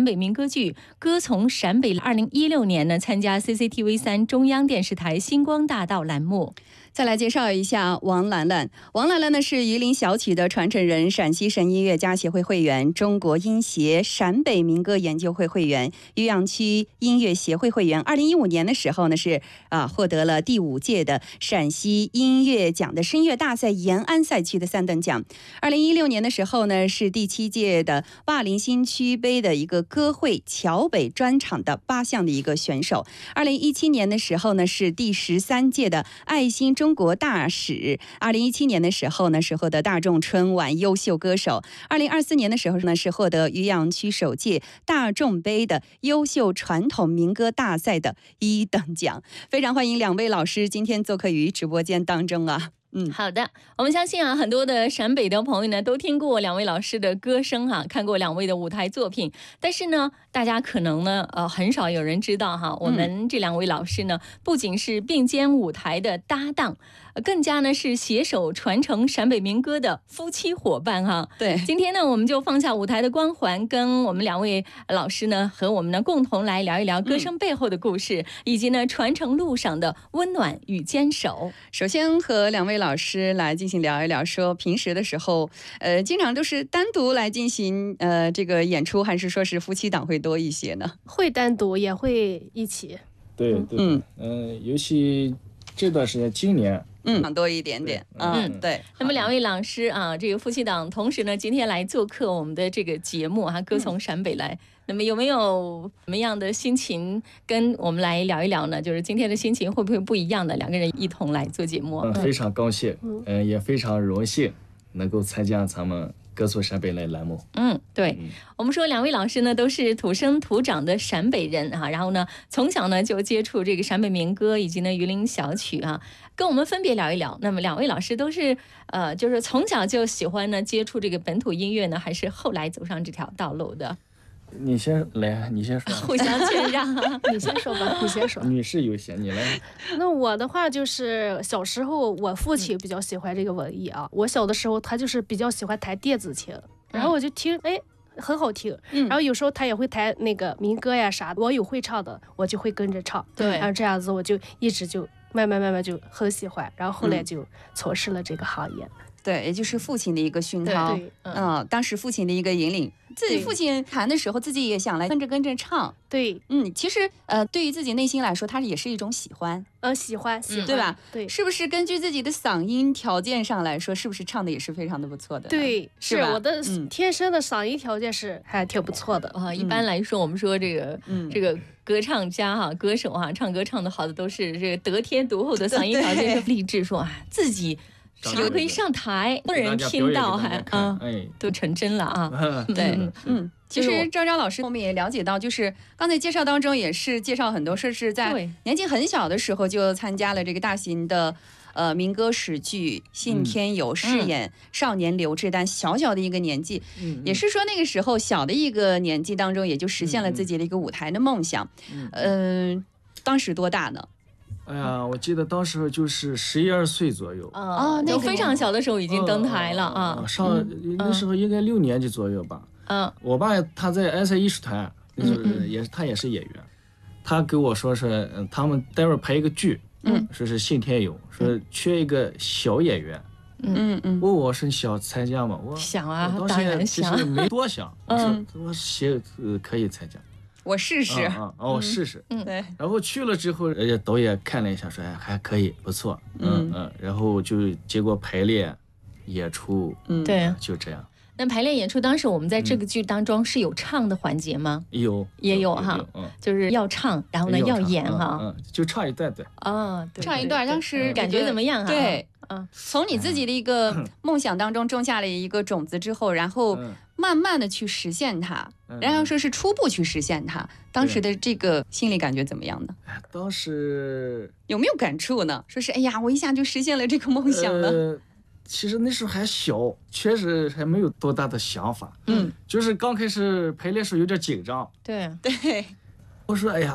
北民歌剧《歌从陕北》，2016年呢参加 CCTV3 中央电视台星光大道栏目。 再来介绍一下王兰兰。王兰兰呢是榆林小曲的传承人，陕西省音乐家协会会员，中国音协陕北民歌研究会会员，渔阳区音乐协会会员。2015年的时候呢是获得了第5届的陕西音乐奖的声乐大赛延安赛区的3等奖。2016年的时候呢是第7届的灞陵新区杯的一个歌会桥北专场的8项的一个选手。2017年的时候呢是第13届的爱心中国大使。2017年的时候呢是获得大众春晚优秀歌手。2024年的时候呢是获得渔阳区首届大众杯的优秀传统民歌大赛的1等奖。非常欢迎2位老师今天做客于直播间当中啊。 好的，我们相信很多的陕北的朋友呢都听过2位老师的歌声看过2位的舞台作品，但是呢大家可能呢很少有人知道我们这2位老师呢不仅是并肩舞台的搭档，更加呢是携手传承陕北民歌的夫妻伙伴对， 今天呢我们就放下舞台的光环，跟我们2位老师呢和我们呢共同来聊一聊歌声背后的故事，以及呢传承路上的温暖与坚守。 首先和2位老师来进行聊一聊，说平时的时候经常都是单独来进行这个演出，还是说是夫妻档会多一些呢？ 会单独也会一起。 对，尤其这段时间今年多一点点。对。 那么2位老师这个夫妻档同时呢今天来做客我们的这个节目歌从陕北来，那么有没有什么样的心情跟我们来聊一聊呢？就是今天的心情会不会不一样的？2个人一同来做节目。 非常高兴，也非常荣幸能够参加咱们歌从陕北来栏目。 对，我们说2位老师呢都是土生土长的陕北人然后呢从小呢就接触这个陕北民歌以及呢榆林小曲跟我们分别聊一聊。那么2位老师都是就是从小就喜欢呢接触这个本土音乐呢，还是后来走上这条道路的？ 你先来，你先说。 互相谦让你先说吧，你先说。 女士优先，你来。 那我的话就是小时候我父亲比较喜欢这个文艺我小的时候他就是比较喜欢弹电子琴，然后我就听很好听，然后有时候他也会弹那个民歌呀啥的，我有会唱的我就会跟着唱。 对， 然后这样子我就一直就慢慢就很喜欢，然后后来就从事了这个行业。 对，也就是父亲的一个熏陶。当时父亲的一个引领，自己父亲弹的时候自己也想来跟着唱。 对， 其实对于自己内心来说它也是一种喜欢。 喜欢对吧？ 对， 是不是根据自己的嗓音条件上来说，是不是唱的也是非常的不错的？ 对， 是吧？ 我的天生的嗓音条件是还挺不错的。 一般来说我们说这个歌唱家歌手唱歌唱得好的都是这个得天独厚的嗓音条件，立志说自己也可以上台，多人听到都成真了对，其实昭昭老师我们也了解到，就是刚才介绍当中也是介绍很多说是在年纪很小的时候就参加了这个大型的民歌史剧《信天游》饰演少年刘志丹，小小的一个年纪，也是说那个时候小的一个年纪当中也就实现了自己的一个舞台的梦想。当时多大呢？ 哎呀，我记得当时就是11、12岁左右。 那非常小的时候已经登台了那时候应该6年级左右吧。我爸他在埃塞艺术团，他也是演员。他跟我说是他们待会儿拍一个剧，说是信天游，说缺一个小演员。问我是想参加吗？我想当然想， 其实没多想。我写可以参加。 我试试我试试。 对， 然后去了之后，人家导演看了一下，说还可以，不错。然后就结果排练、演出， 对， 就这样。 那排练演出当时我们在这个剧当中是有唱的环节吗？ 也有就是要唱，然后呢要演就唱一段对。 唱一段，当时感觉怎么样对，从你自己的一个梦想当中种下了一个种子之后，然后慢慢的去实现它，然后说是初步去实现它，当时的这个心理感觉怎么样呢？ 当时有没有感触呢？说是哎呀，我一下就实现了这个梦想呢？ 其实那时候还小，确实还没有多大的想法。就是刚开始排练时候有点紧张。 对， 我说哎呀，